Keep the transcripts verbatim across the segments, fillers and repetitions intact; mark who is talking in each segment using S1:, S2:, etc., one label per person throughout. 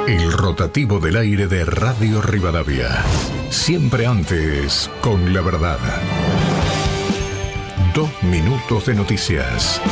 S1: El rotativo del aire de Radio Rivadavia. Siempre antes, con la verdad. Dos minutos de noticias.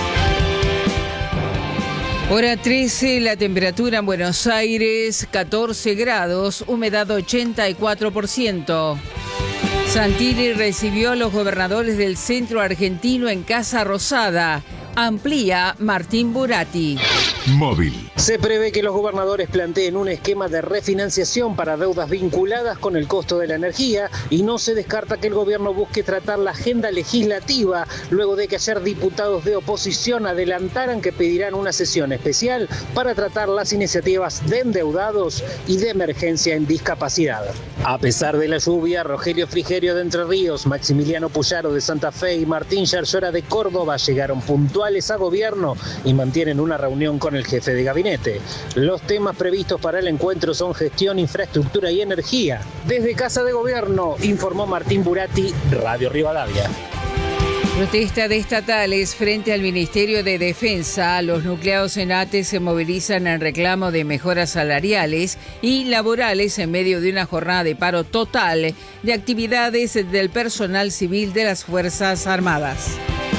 S2: Hora trece, la temperatura en Buenos Aires, catorce grados, humedad ochenta y cuatro por ciento. Santilli recibió a los gobernadores del centro argentino en Casa Rosada. Amplía Martín Buratti.
S1: Móvil.
S3: Se prevé que los gobernadores planteen un esquema de refinanciación para deudas vinculadas con el costo de la energía y no se descarta que el gobierno busque tratar la agenda legislativa luego de que ayer diputados de oposición adelantaran que pedirán una sesión especial para tratar las iniciativas de endeudados y de emergencia en discapacidad. A pesar de la lluvia, Rogelio Frigerio de Entre Ríos, Maximiliano Puyaro de Santa Fe y Martín Yarlora de Córdoba llegaron puntuales a gobierno y mantienen una reunión con el jefe de gabinete. Los temas previstos para el encuentro son gestión, infraestructura y energía. Desde Casa de Gobierno, informó Martín Buratti, Radio Rivadavia.
S2: Protesta de estatales frente al Ministerio de Defensa. Los nucleados en ATE se movilizan en reclamo de mejoras salariales y laborales en medio de una jornada de paro total de actividades del personal civil de las Fuerzas Armadas.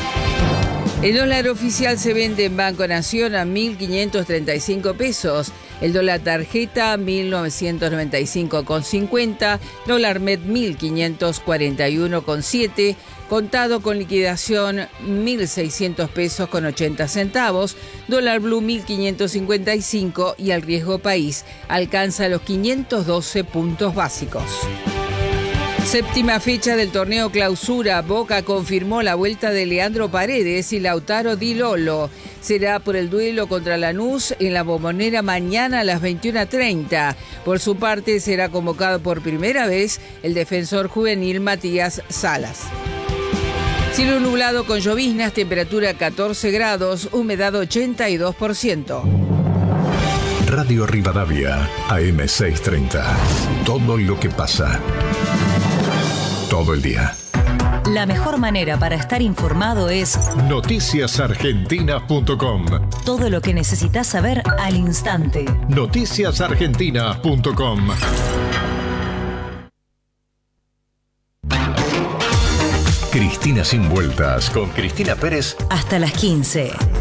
S2: El dólar oficial se vende en Banco Nación a mil quinientos treinta y cinco pesos, el dólar tarjeta mil novecientos noventa y cinco con cincuenta, dólar Med mil quinientos cuarenta y uno con siete, contado con liquidación mil seiscientos pesos con ochenta centavos, dólar Blue mil quinientos cincuenta y cinco y al riesgo país alcanza los quinientos doce puntos básicos. Séptima fecha del torneo Clausura. Boca confirmó la vuelta de Leandro Paredes y Lautaro Di Lolo. Será por el duelo contra Lanús en la Bombonera mañana a las veintiuna treinta. Por su parte, será convocado por primera vez el defensor juvenil Matías Salas. Cielo nublado con lloviznas, temperatura catorce grados, humedad ochenta y dos por ciento.
S1: Radio Rivadavia, A M seiscientos treinta. Todo lo que pasa. Todo el día.
S4: La mejor manera para estar informado es
S1: noticias argentinas punto com.
S4: Todo lo que necesitas saber al instante.
S1: noticias argentinas punto com. Cristina sin vueltas con Cristina Pérez.
S4: Hasta las quince.